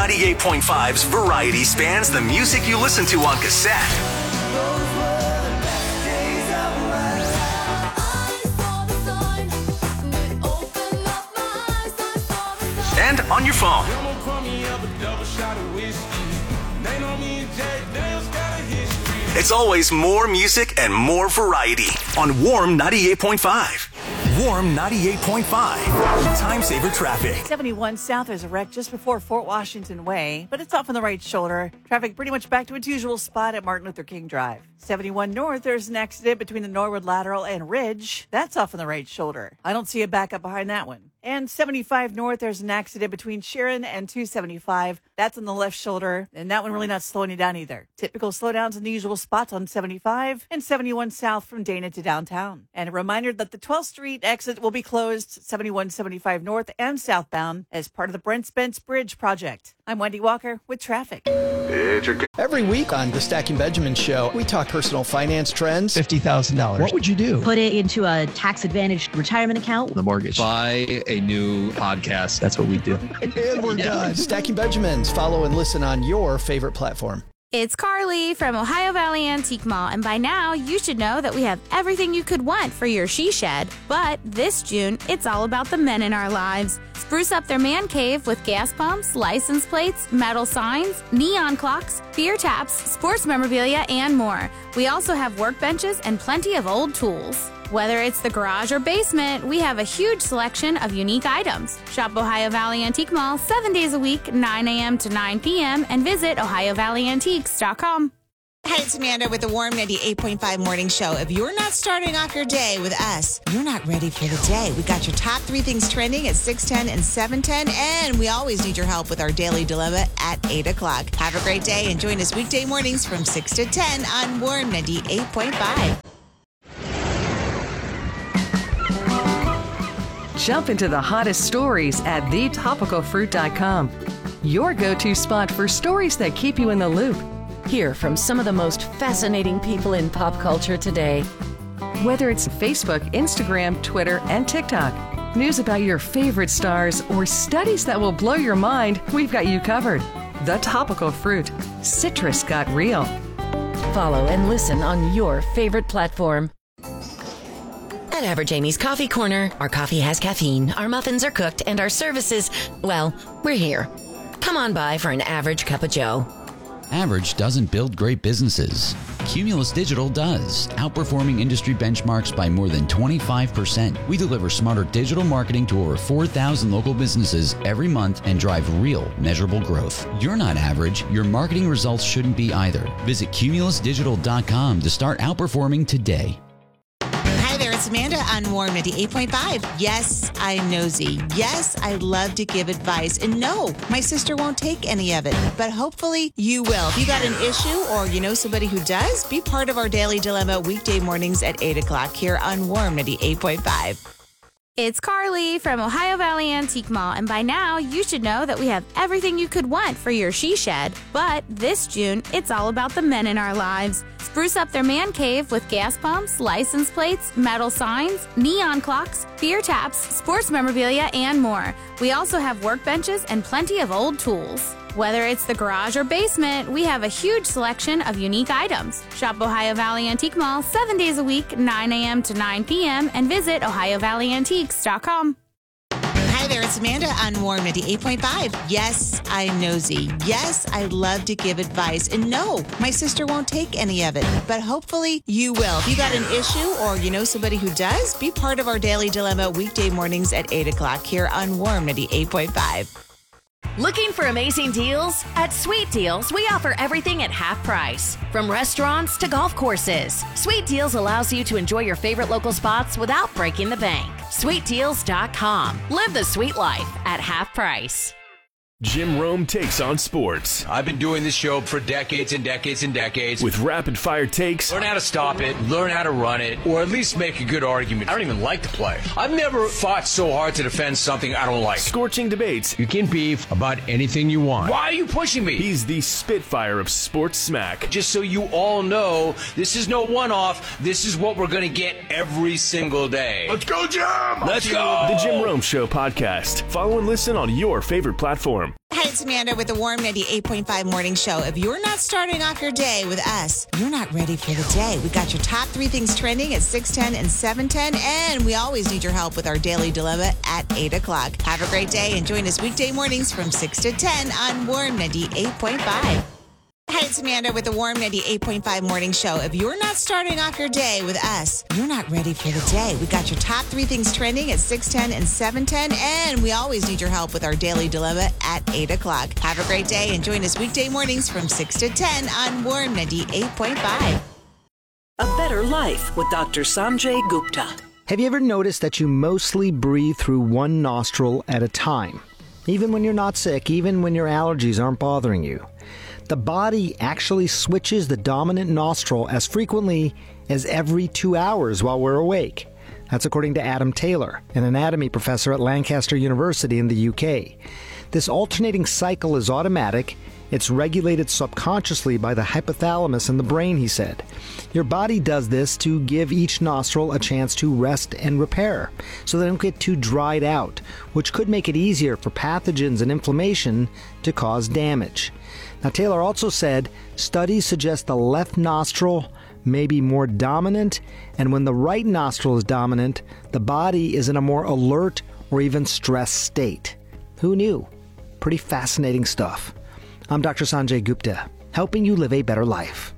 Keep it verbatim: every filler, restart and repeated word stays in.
ninety-eight point five's variety spans the music you listen to on cassette and on your phone. It's always more music and more variety on Warm ninety-eight point five. Warm ninety-eight point five. Time saver traffic. seventy-one South, there's a wreck just before Fort Washington Way, but it's off on the right shoulder. Traffic pretty much back to its usual spot at Martin Luther King Drive. seventy-one North, there's an accident between the Norwood Lateral and Ridge. That's off on the right shoulder. I don't see a backup behind that one. And seventy-five North, there's an accident between Sharon and two seventy-five. That's on the left shoulder, and that one really not slowing you down either. Typical slowdowns in the usual spots on seventy-five and seventy-one South from Dana to downtown. And a reminder that the twelfth Street exit will be closed seventy-one seventy-five North and southbound as part of the Brent Spence Bridge project. I'm Wendy Walker with traffic. Every week on the Stacking Benjamin Show, we talk personal finance trends. fifty thousand dollars. What would you do? Put it into a tax-advantaged retirement account. The mortgage. Buy a new podcast. That's what we do. And we're done. Stacking Benjamins. Follow and listen on your favorite platform. It's Carly from Ohio Valley Antique Mall, and by now you should know that we have everything you could want for your she shed. But this June, it's all about the men in our lives. Spruce up their man cave with gas pumps, license plates, metal signs, neon clocks, beer taps, sports memorabilia, and more. We also have workbenches and plenty of old tools. Whether it's the garage or basement, we have a huge selection of unique items. Shop Ohio Valley Antique Mall seven days a week, nine a.m. to nine p.m., and visit ohio valley antiques dot com. Hi, it's Amanda with the Warm ninety-eight point five Morning Show. If you're not starting off your day with us, you're not ready for the day. We got your top three things trending at six ten and seven ten, and we always need your help with our Daily Dilemma at eight o'clock. Have a great day and join us weekday mornings from six to ten on Warm ninety-eight point five. Jump into the hottest stories at the topical fruit dot com. Your go-to spot for stories that keep you in the loop. Hear from some of the most fascinating people in pop culture today. Whether it's Facebook, Instagram, Twitter, and TikTok, news about your favorite stars, or studies that will blow your mind, we've got you covered. The Topical Fruit. Citrus got real. Follow and listen on your favorite platform. At Average Amy's Coffee Corner, our coffee has caffeine, our muffins are cooked, and our services, well, we're here. Come on by for an average cup of joe. Average doesn't build great businesses. Cumulus Digital does, outperforming industry benchmarks by more than twenty-five percent. We deliver smarter digital marketing to over four thousand local businesses every month and drive real, measurable growth. You're not average. Your marketing results shouldn't be either. Visit cumulus digital dot com to start outperforming today. Hi there, it's Amanda on Warm ninety-eight point five. Yes, I'm nosy. Yes, I love to give advice. And no, my sister won't take any of it. But hopefully you will. If you got an issue or you know somebody who does, be part of our Daily Dilemma weekday mornings at eight o'clock here on Warm ninety-eight point five. It's Carly from Ohio Valley Antique Mall, and by now you should know that we have everything you could want for your she shed. But this June, it's all about the men in our lives. Spruce up their man cave with gas pumps, license plates, metal signs, neon clocks, beer taps, sports memorabilia, and more. We also have workbenches and plenty of old tools. Whether it's the garage or basement, we have a huge selection of unique items. Shop Ohio Valley Antique Mall seven days a week, nine a.m. to nine p.m., and visit ohio valley antiques dot com. Hi there, it's Amanda on Warm ninety-eight point five. Yes, I'm nosy. Yes, I love to give advice. And no, my sister won't take any of it. But hopefully you will. If you got an issue or you know somebody who does, be part of our Daily Dilemma weekday mornings at eight o'clock here on Warm ninety-eight point five. Looking for amazing deals? At Sweet Deals, we offer everything at half price. From restaurants to golf courses, Sweet Deals allows you to enjoy your favorite local spots without breaking the bank. sweet deals dot com. Live the sweet life at half price. Jim Rome takes on sports. I've been doing this show for decades and decades and decades. With rapid-fire takes. Learn how to stop it, learn how to run it, or at least make a good argument. I don't even like to play. I've never fought so hard to defend something I don't like. Scorching debates. You can beef about anything you want. Why are you pushing me? He's the Spitfire of sports smack. Just so you all know, this is no one-off. This is what we're going to get every single day. Let's go, Jim! Let's go! The Jim Rome Show podcast. Follow and listen on your favorite platform. Hi, it's Amanda with the Warm ninety-eight point five Morning Show. If you're not starting off your day with us, you're not ready for the day. We got your top three things trending at six ten and seven ten, and we always need your help with our Daily Dilemma at eight o'clock. Have a great day and join us weekday mornings from six to ten on Warm ninety-eight point five. Hi, it's Amanda with the Warm ninety-eight point five Morning Show. If you're not starting off your day with us, you're not ready for the day. We got your top three things trending at six ten and seven ten, and we always need your help with our Daily Dilemma at eight o'clock. Have a great day and join us weekday mornings from six to ten on Warm ninety-eight point five. A Better Life with Doctor Sanjay Gupta. Have you ever noticed that you mostly breathe through one nostril at a time? Even when you're not sick, even when your allergies aren't bothering you. The body actually switches the dominant nostril as frequently as every two hours while we're awake. That's according to Adam Taylor, an anatomy professor at Lancaster University in the U K. This alternating cycle is automatic. It's regulated subconsciously by the hypothalamus in the brain, he said. Your body does this to give each nostril a chance to rest and repair, so they don't get too dried out, which could make it easier for pathogens and inflammation to cause damage. Now, Taylor also said studies suggest the left nostril may be more dominant, and when the right nostril is dominant, the body is in a more alert or even stressed state. Who knew? Pretty fascinating stuff. I'm Doctor Sanjay Gupta, helping you live a better life.